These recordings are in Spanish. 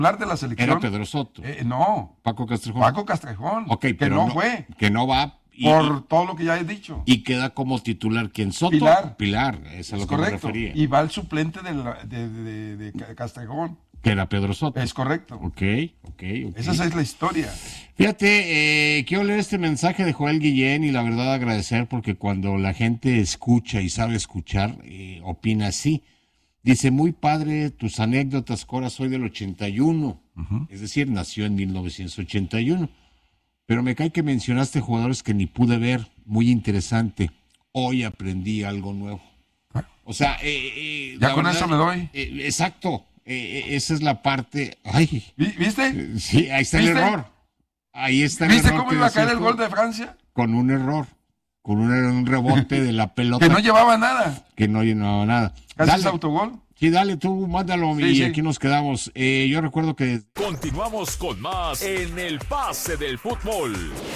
Hablar de la selección. Era Pedro Soto. No. Paco Castrejón. Paco Castrejón. Ok, que pero no fue. Que no va. Por todo lo que ya he dicho. Y queda como titular, ¿quién? Soto. Pilar, es a lo que me refería. Y va el suplente de Castrejón. Que era Pedro Soto. Es correcto. Ok. Esa es la historia. Fíjate, quiero leer este mensaje de Joel Guillén y la verdad agradecer porque cuando la gente escucha y sabe escuchar, opina así. Dice, muy padre tus anécdotas, Cora, soy del 81. Es decir, nació en 1981. Pero me cae que mencionaste jugadores que ni pude ver. Muy interesante. Hoy aprendí algo nuevo. O sea, ya con eso me doy. Exacto. Esa es la parte. Ay. ¿Viste? Sí, ahí está el error. Ahí está el error. ¿Viste cómo iba a caer el gol de Francia? Con un error. Con un rebote de la pelota. Que no llevaba nada. Casi es autogol. Sí, dale, tú mándalo y aquí nos quedamos. Yo recuerdo que... Continuamos con más en el Pase del Fútbol.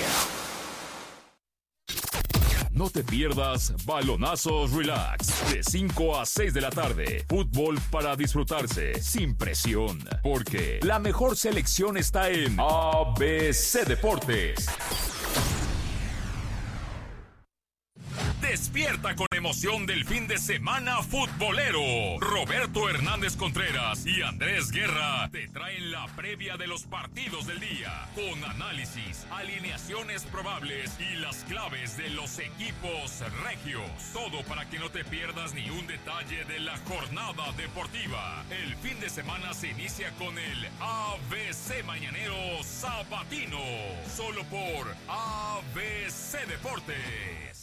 No te pierdas Balonazos Relax de 5 a 6 de la tarde. Fútbol para disfrutarse sin presión, porque la mejor selección está en ABC Deportes. Despierta con emoción del fin de semana futbolero. Roberto Hernández Contreras y Andrés Guerra te traen la previa de los partidos del día, con análisis, alineaciones probables y las claves de los equipos regios. Todo para que no te pierdas ni un detalle de la jornada deportiva. El fin de semana se inicia con el ABC Mañanero Sabatino, solo por ABC Deportes.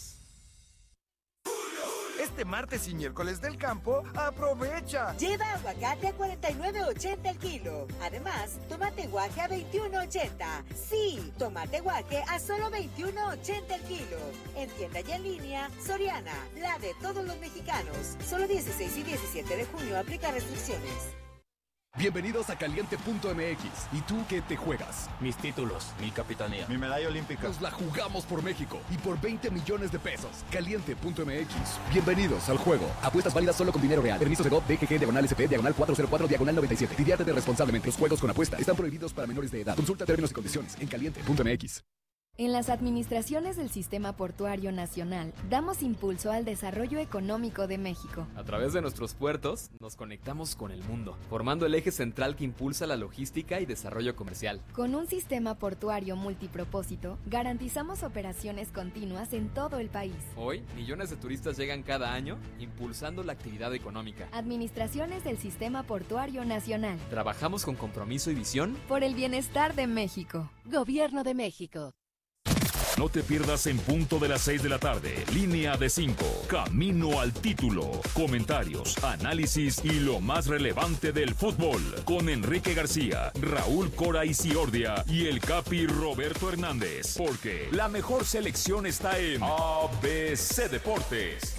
Este martes y miércoles del campo, aprovecha. Lleva aguacate a 49.80 el kilo. Además, tomate guaje a 21.80. Sí, tomate guaje a solo 21.80 el kilo. En tienda y en línea, Soriana, la de todos los mexicanos. Solo 16 y 17 de junio aplica restricciones. Bienvenidos a Caliente.mx. ¿Y tú qué te juegas? Mis títulos, mi capitanía, mi medalla olímpica. Nos la jugamos por México y por 20 millones de pesos. Caliente.mx. Bienvenidos al juego. Apuestas válidas solo con dinero real. Permiso de GOV, DGG, /SP, /404, /97. Diviértete responsablemente. Los juegos con apuesta están prohibidos para menores de edad. Consulta términos y condiciones en Caliente.mx. En las administraciones del Sistema Portuario Nacional, damos impulso al desarrollo económico de México. A través de nuestros puertos, nos conectamos con el mundo, formando el eje central que impulsa la logística y desarrollo comercial. Con un sistema portuario multipropósito, garantizamos operaciones continuas en todo el país. Hoy, millones de turistas llegan cada año, impulsando la actividad económica. Administraciones del Sistema Portuario Nacional. Trabajamos con compromiso y visión por el bienestar de México. Gobierno de México. No te pierdas en punto de las 6 de la tarde. Línea de 5. Camino al título. Comentarios, análisis y lo más relevante del fútbol. Con Enrique García, Raúl Cora Isiordia y el Capi Roberto Hernández. Porque la mejor selección está en ABC Deportes.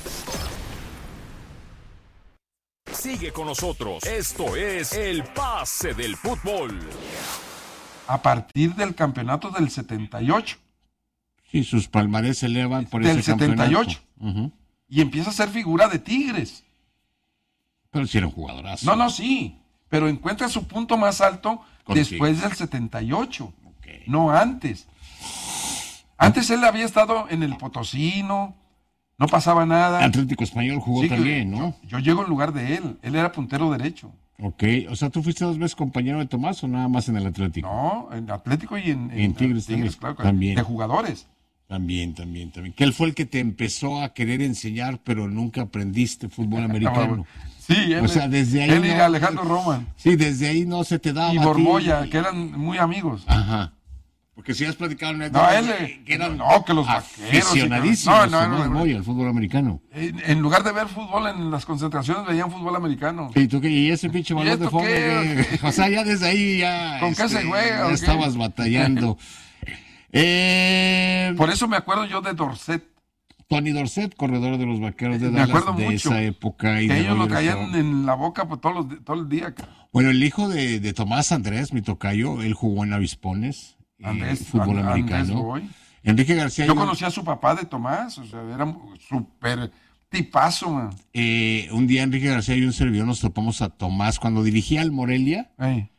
Sigue con nosotros. Esto es el Pase del Fútbol. A partir del campeonato del 78. Sí, sus palmarés se elevan por ese campeonato. Del 78. Y empieza a ser figura de Tigres. Pero sí era un jugadorazo. No, sí. Pero encuentra su punto más alto después del 78. Okay. No antes. Antes él había estado en el Potosino. No pasaba nada. Atlético Español jugó también, ¿no? Yo llego en lugar de él. Él era puntero derecho. Ok, o sea, ¿tú fuiste 2 veces compañero de Tomás o nada más en el Atlético? No, en Atlético y en Tigres, claro, también. De jugadores. También. Que él fue el que te empezó a querer enseñar, pero nunca aprendiste fútbol americano. Sí, o sea, desde ahí. Él y Alejandro Roman. Sí, desde ahí no se te daba. Y Borbolla, que eran muy amigos. Ajá. Porque si has platicado que eran que los aficionadísimos el fútbol americano. En lugar de ver fútbol en las concentraciones, veían fútbol americano. Y ese pinche balón de fondo. O sea, ya desde ahí ya. ¿Con qué se juega? Ya estabas batallando. Por eso me acuerdo yo de Dorset. Tony Dorset, corredor de los Vaqueros de Dallas, de mucho, esa época. Y que ellos lo caían en la boca pues, todo el día. Bueno, el hijo de Tomás, Andrés, mi tocayo, él jugó en Avispones. Fútbol americano. Enrique García. Yo conocí a su papá de Tomás, o sea, era súper tipazo, man. Un día Enrique García y un servidor nos topamos a Tomás cuando dirigía al Morelia.